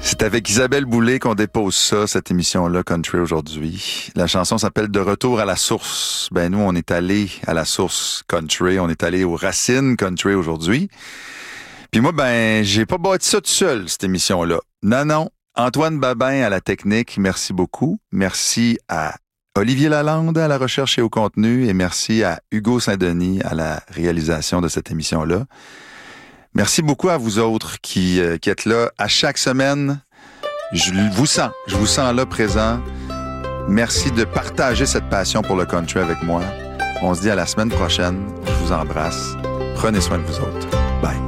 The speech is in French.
C'est avec Isabelle Boulay qu'on dépose ça, cette émission-là, Country aujourd'hui. La chanson s'appelle « De retour à la source ». Ben nous, on est allé à la source country, on est allé aux racines country aujourd'hui. Puis moi, ben, j'ai pas bâti ça tout seul, cette émission-là. Non. Antoine Babin à la technique, merci beaucoup. Merci à Olivier Lalande à la recherche et au contenu et merci à Hugo Saint-Denis à la réalisation de cette émission-là. Merci beaucoup à vous autres qui êtes là à chaque semaine. Je vous sens là présent. Merci de partager cette passion pour le country avec moi. On se dit à la semaine prochaine. Je vous embrasse. Prenez soin de vous autres. Bye.